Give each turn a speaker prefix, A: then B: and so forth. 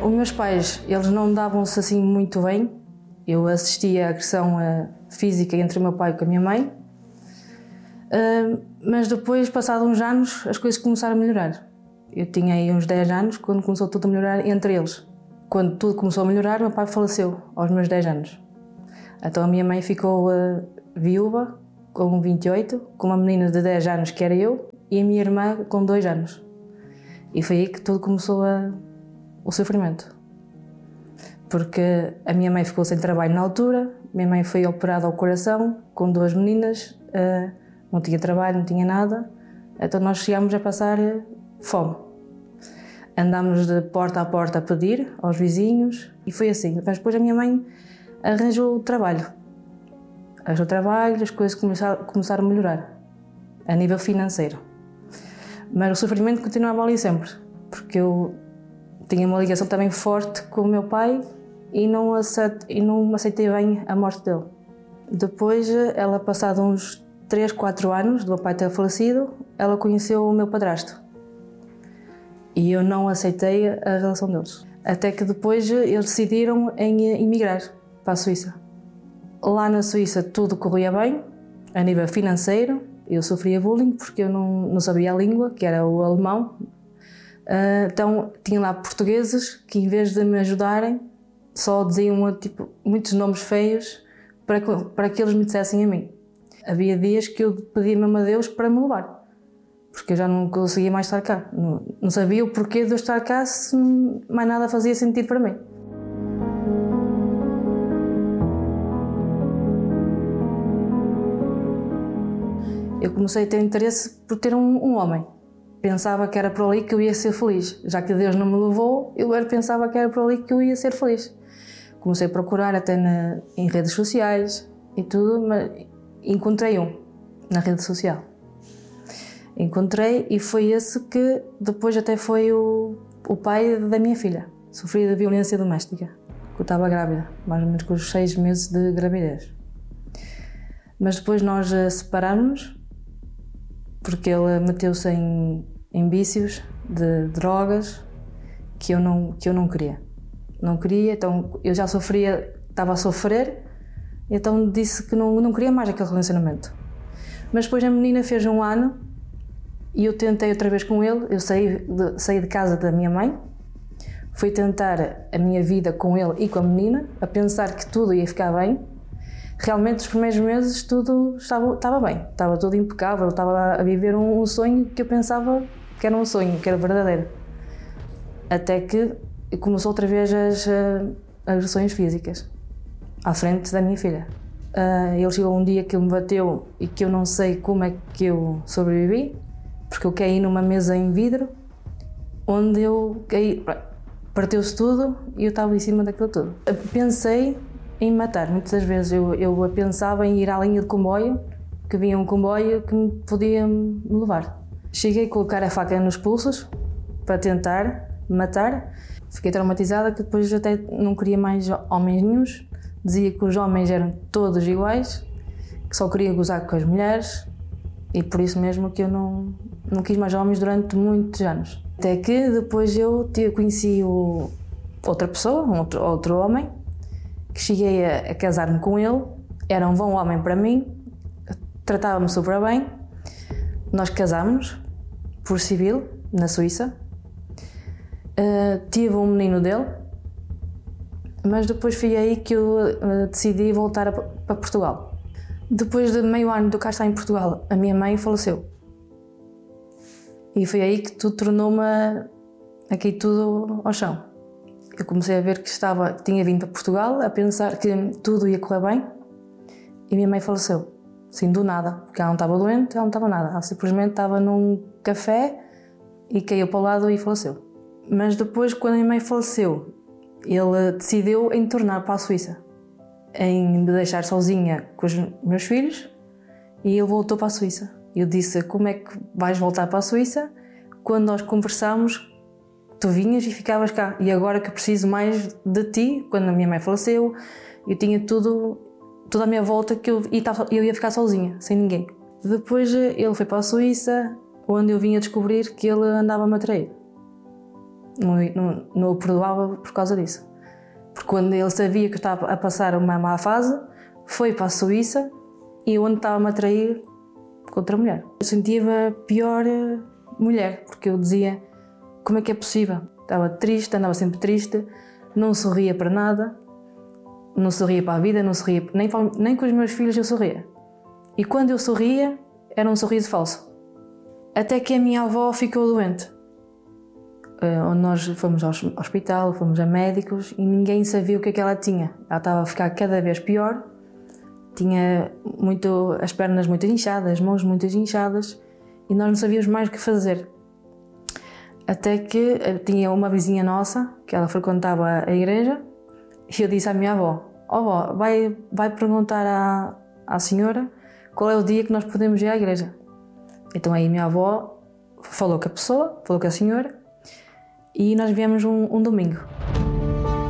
A: Os meus pais, eles não davam-se assim muito bem. Eu assistia à agressão física entre o meu pai e a minha mãe. Mas depois, passados uns anos, as coisas começaram a melhorar. Eu tinha aí uns 10 anos quando começou tudo a melhorar entre eles. Quando tudo começou a melhorar, meu pai faleceu aos meus 10 anos. Então a minha mãe ficou viúva, com 28, com uma menina de 10 anos que era eu e a minha irmã com 2 anos. E foi aí que tudo começou o sofrimento. Porque a minha mãe ficou sem trabalho na altura, minha mãe foi operada ao coração com 2 meninas, não tinha trabalho, não tinha nada, então nós chegámos a passar fome. Andámos de porta a porta a pedir aos vizinhos e foi assim. Mas depois a minha mãe arranjou trabalho. As coisas começaram a melhorar, a nível financeiro. Mas o sofrimento continuava ali sempre, porque eu tinha uma ligação também forte com o meu pai e não aceitei bem a morte dele. Depois, ela, passado uns 3, 4 anos do meu pai ter falecido, ela conheceu o meu padrasto. E eu não aceitei a relação deles. Até que depois eles decidiram em emigrar para a Suíça. Lá na Suíça tudo corria bem, a nível financeiro. Eu sofria bullying porque eu não sabia a língua, que era o alemão. Então tinha lá portugueses que, em vez de me ajudarem, só diziam muitos nomes feios para que eles me dissessem a mim. Havia dias que eu pedia mesmo a Deus para me levar, porque eu já não conseguia mais estar cá. Não sabia o porquê de eu estar cá se mais nada fazia sentido para mim. Eu comecei a ter interesse por ter um homem. Pensava que era por ali que eu ia ser feliz. Já que Deus não me levou, eu pensava que era por ali que eu ia ser feliz. Comecei a procurar até em redes sociais e tudo, mas encontrei na rede social. Encontrei e foi esse que depois até foi o pai da minha filha. Sofria de violência doméstica, que eu estava grávida, mais ou menos com os 6 meses de gravidez. Mas depois nós separámos-nos, porque ele meteu-se em vícios de drogas que eu não queria. Não queria, então eu já sofria, estava a sofrer, então disse que não queria mais aquele relacionamento. Mas depois a menina fez 1 ano e eu tentei outra vez com ele. Eu saí de casa da minha mãe, fui tentar a minha vida com ele e com a menina, a pensar que tudo ia ficar bem. Realmente, os primeiros meses, tudo estava bem, estava tudo impecável, estava a viver um sonho que eu pensava que era um sonho, que era verdadeiro. Até que começou outra vez as agressões físicas, à frente da minha filha. Ele chegou um dia que ele me bateu e que eu não sei como é que eu sobrevivi, porque eu caí numa mesa em vidro, onde eu caí, partiu-se tudo e eu estava em cima daquilo tudo. Pensei em matar, muitas das vezes eu pensava em ir à linha de comboio, que vinha um comboio que me podia me levar. Cheguei a colocar a faca nos pulsos para tentar matar. Fiquei traumatizada, que depois até não queria mais homens nenhuns. Dizia que os homens eram todos iguais, que só queria gozar com as mulheres, e por isso mesmo que eu não quis mais homens durante muitos anos. Até que depois eu conheci outra pessoa, outro homem, que cheguei a casar-me com ele. Era um bom homem para mim, tratava-me super bem. Nós casámos por civil, na Suíça. Tive um menino dele, mas depois foi aí que eu decidi voltar para Portugal. Depois de meio ano de eu cá estar em Portugal, a minha mãe faleceu. E foi aí que tudo tornou-me aqui tudo ao chão. Eu comecei a ver que tinha vindo para Portugal, a pensar que tudo ia correr bem, e minha mãe faleceu. Assim, do nada, porque ela não estava doente, ela não estava nada. Ela simplesmente estava num café e caiu para o lado e faleceu. Mas depois, quando a minha mãe faleceu, ele decidiu em tornar para a Suíça, em me deixar sozinha com os meus filhos, e ele voltou para a Suíça. Eu disse: como é que vais voltar para a Suíça quando nós conversámos, tu vinhas e ficavas cá, e agora que eu preciso mais de ti? Quando a minha mãe faleceu, eu tinha toda a minha volta que eu ia ficar sozinha, sem ninguém. Depois ele foi para a Suíça, onde eu vim a descobrir que ele andava-me a trair. não o perdoava por causa disso. Porque quando ele sabia que eu estava a passar uma má fase, foi para a Suíça e onde estava-me a trair com outra mulher. Eu sentia-me a pior mulher, porque eu dizia, como é que é possível? Estava triste, andava sempre triste, não sorria para nada, não sorria para a vida, não sorria, nem com os meus filhos eu sorria. E quando eu sorria, era um sorriso falso. Até que a minha avó ficou doente. Onde nós fomos ao hospital, fomos a médicos e ninguém sabia o que é que ela tinha. Ela estava a ficar cada vez pior, tinha as pernas muito inchadas, as mãos muito inchadas e nós não sabíamos mais o que fazer. Até que tinha uma vizinha nossa, que ela frequentava a igreja, e eu disse à minha avó, avó, vai perguntar à senhora qual é o dia que nós podemos ir à igreja. Então aí minha avó falou com a pessoa, falou com a senhora, e nós viemos um domingo.